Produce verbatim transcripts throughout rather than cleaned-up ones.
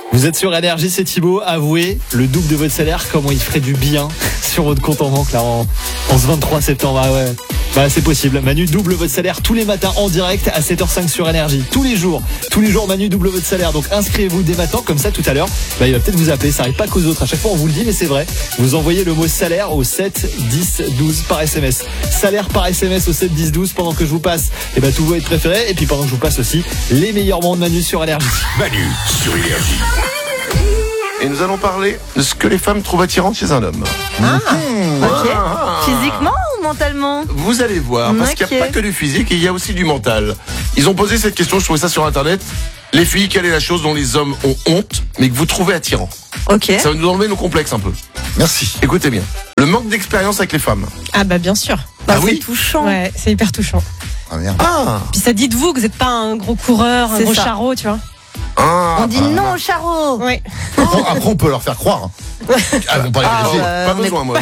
Vous êtes sur Énergie, c'est Thibaut. Avouez le double de votre salaire, comment il ferait du bien sur votre compte en banque là en, en ce vingt-trois septembre. Ah ouais. Bah c'est possible. Manu double votre salaire tous les matins en direct à sept heures cinq sur Énergie. Tous les jours. Tous les jours Manu double votre salaire. Donc inscrivez-vous dès maintenant, comme ça tout à l'heure. Bah il va peut-être vous appeler. Ça arrive pas qu'aux autres. À chaque fois on vous le dit, mais c'est vrai. Vous envoyez le mot salaire au sept dix douze par S M S. Salaire par S M S au sept dix douze pendant que je vous passe et bah tous vos hits préférés. Et puis pendant que je vous passe aussi les meilleurs moments de Manu sur Énergie. Manu sur Énergie. Et nous allons parler de ce que les femmes trouvent attirant chez un homme. Ah, ok. Ah. Physiquement ou mentalement? Vous allez voir, parce qu'il n'y a Ok. pas que du physique, il y a aussi du mental. Ils ont posé cette question, je trouvais ça sur internet. Les filles, quelle est la chose dont les hommes ont honte, mais que vous trouvez attirant? Ok. Ça va nous enlever nos complexes un peu. Merci. Écoutez bien. Le manque d'expérience avec les femmes. Ah bah bien sûr. Bah, Ah c'est oui touchant. Ouais, c'est hyper touchant. Ah merde. Ah, Puis ça dit de vous que vous n'êtes pas un gros coureur, un C'est gros ça. charreau, tu vois. ah On dit non au charreau. Ouais. Après, après, on peut leur faire croire. Ah, vont pas les Ah, vérifier. euh, pas on est- besoin, moi. de-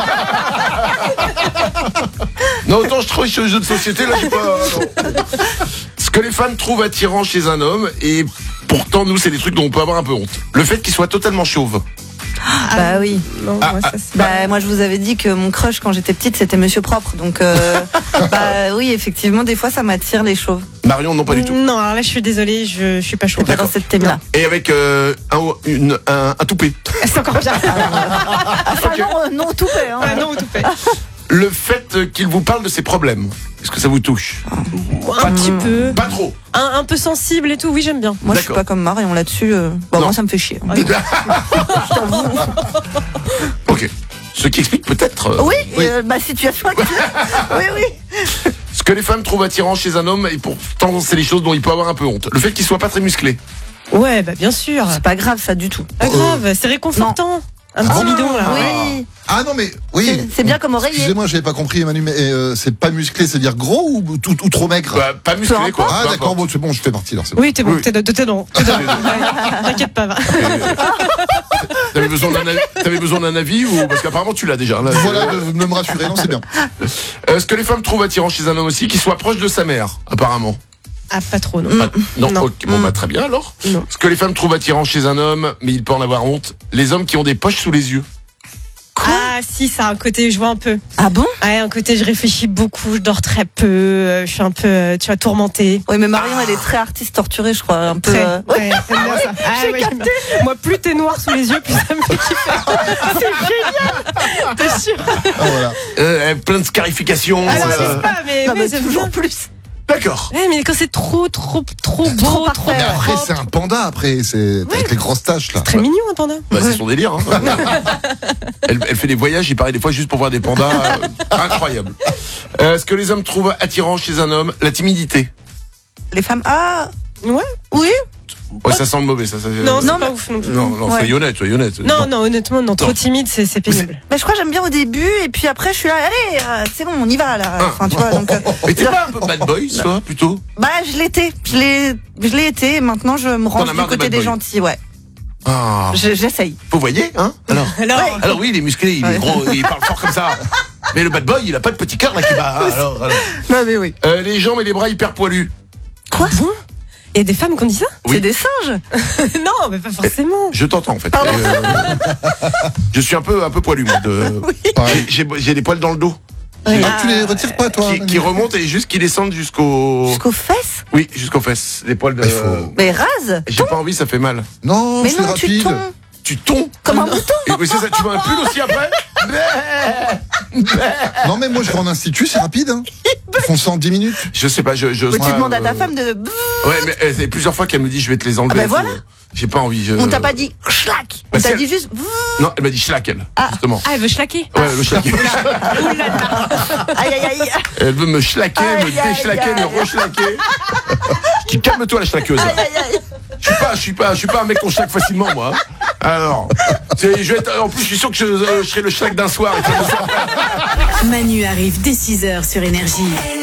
non, autant je travaille sur les jeux de société, là, j'ai pas. non. Ce que les femmes trouvent attirant chez un homme, et pourtant, nous, c'est des trucs dont on peut avoir un peu honte. Le fait qu'il soit totalement chauve. Bah oui. Non, Ah, moi, ah, ça, c'est- Bah moi je vous avais dit que mon crush quand j'étais petite c'était Monsieur Propre, donc euh, bah oui effectivement des fois ça m'attire les chauves. Marion, non, pas du tout. Non, alors là je suis désolée, je, je suis pas chaude. Pas dans cette thème là. Et avec euh, un, une, un, un toupet. C'est encore bien. Ah ça, non, euh, non tout fait hein. Ah non, tout fait. Le fait qu'il vous parle de ses problèmes, est-ce que ça vous touche? Un petit peu. Pas trop. Un, un peu sensible et tout, oui j'aime bien. Moi je suis D'accord. pas comme Marion là-dessus. euh, Bon Non. moi ça me fait chier. Ok. Ce qui explique peut-être euh, Oui, euh, ma situation actuelle. Oui oui. ce que les femmes trouvent attirant chez un homme, et pourtant c'est les choses dont il peut avoir un peu honte. Le fait qu'il soit pas très musclé. Ouais, bah bien sûr. C'est pas grave ça du tout. Pas grave, c'est réconfortant. Un petit Ah. bidon là. Oui. Ah non, mais oui. C'est- c'est bien comme oreiller. Excusez-moi, j'avais pas compris, Emmanuel, mais euh, c'est pas musclé, c'est-à-dire gros ou, tout, ou trop maigre? Bah, pas musclé, Peu quoi. Ah Peu d'accord, importe. bon, c'est bon, je fais partie alors. C'est bon. Oui, t'es bon, Oui. t'es, t'es, t'es bon. T'es bon. Ouais, T'inquiète pas, va. T'avais besoin d'un avis, t'avais besoin d'un avis ou parce qu'apparemment tu l'as déjà. Là. Voilà, de, de me rassurer, non, c'est bien. Euh, ce que les femmes trouvent attirant chez un homme aussi, qu'il soit proche de sa mère, apparemment. Ah, pas trop, non. Pas- non, Non. ok, bon bah très bien alors. Non. Ce que les femmes trouvent attirant chez un homme, mais il peut en avoir honte, les hommes qui ont des poches sous les yeux. Ah, si, ça a un côté, je vois un peu. Ah bon? Ouais, un côté, je réfléchis beaucoup, je dors très peu, euh, je suis un peu, euh, tu vois, tourmentée. Oui mais Marion elle est très artiste torturée je crois un peu. Très. euh, Ouais, j'aime bien ça. Ah, ouais, j'aime bien. Moi, plus t'es noir sous les yeux, plus ça me fait kiffer. C'est génial. T'es sûr? Ah, voilà. Euh, plein de scarifications. Ah non, euh, je sais pas, mais, Non, mais mais j'aime toujours bien. plus. D'accord. Ouais, mais quand c'est trop, trop, trop beau, trop, parfait. Mais après, propre. c'est un panda, après, c'est avec les grosses taches, là. Très mignon, un panda. Bah, c'est son délire. Hein. elle, elle fait des voyages, il paraît des fois juste pour voir des pandas. euh, incroyable. Euh, ce que les hommes trouvent attirant chez un homme, la timidité. Les femmes ah Ouais. oui. Ouais, ça sent le mauvais, ça. ça Non, c'est Non, pas mais- ouf non plus. non, non, Ouais. soyez honnête, soyez honnête. Non, non, honnêtement, non, trop Non. timide, c'est, c'est pénible. Mais je crois que j'aime bien au début et puis après je suis là allez euh, c'est bon on y va là. Enfin tu vois donc. euh, Mais t'es pas un peu bad boy, toi, plutôt? Bah je l'étais, je l'ai, je l'ai été. Et maintenant je me T'en range as du marre des côté bad des boys. gentils, ouais. Ah. Je- J'essaye. Vous voyez, hein? Alors, Alors, Ouais. alors oui, il est musclé, il est Ouais. gros, il parle fort comme ça. Mais le bad boy, il a pas de petit cœur là qui bat. hein, alors, alors. Non mais oui. Euh, les jambes et les bras hyper poilus. Quoi? il y a des femmes qui ont dit ça? Oui. C'est des singes. Non, mais pas forcément. Je t'entends en fait. Euh, je suis un peu un peu poilu moi. De... Pareil. J'ai, j'ai- j'ai des poils dans le dos Oui. Ah, tu les retires pas, toi? qui, qui remontent et juste qui descendent jusqu'au. Jusqu'aux fesses. Oui, jusqu'aux fesses. Des poils de. Il faut- Mais rase. J'ai pas envie, ça fait mal. Non, Mais c'est non tu rapide. tombes Tu tombes. comme un mouton. Et oui, c'est ça. Tu veux un pull aussi après? Non, mais moi, je vais en institut, c'est rapide. Hein. Ils font ça en dix minutes. Je sais pas. Je. je Mais tu ouais, demandes à ta euh, femme de. Ouais, mais euh, c'est plusieurs fois qu'elle me dit je vais te les enlever. Ah ben voilà. J'ai pas envie. Je... On t'a pas dit schlac. Bah, On t'a si dit juste. Non, elle m'a dit schlack elle. Justement. Ah, elle veut schlaquer. Ouais, le schlack. Aïe aïe aïe. Elle veut me schlaquer, me Aïe, aïe, déchlaquer, aïe. me rechlaquer. Qui calme-toi la schlaqueuse. Aïe aïe aïe. Je suis pas, je suis pas, je suis pas un mec qu'on schlaque facilement moi. hein. Alors, c'est- je vais être, en plus je suis sûr que je, euh, je serai le schlack d'un soir. et que ça me sort. Manu arrive dès six heures sur Énergie.